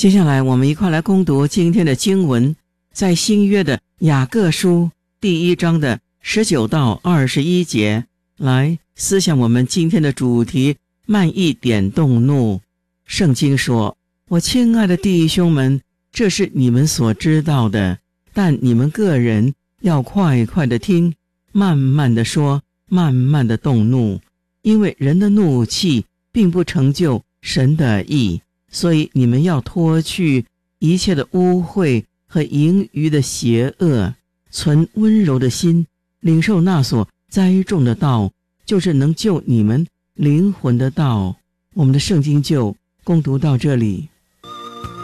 接下来我们一块来攻读今天的经文，在新约的雅各书第1章的19到21节，来思想我们今天的主题：慢一点动怒。圣经说：我亲爱的弟兄们，这是你们所知道的，但你们个人要快快的听，慢慢的说，慢慢的动怒，因为人的怒气并不成就神的义。所以你们要脱去一切的污秽和盈余的邪恶，存温柔的心，领受那所栽种的道，就是能救你们灵魂的道。我们的圣经就攻读到这里。